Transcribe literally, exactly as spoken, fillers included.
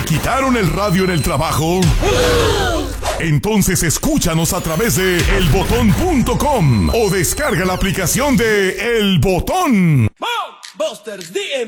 quitaron el radio en el trabajo? Entonces escúchanos a través de el botón punto com o descarga la aplicación de El Botón. Busters D M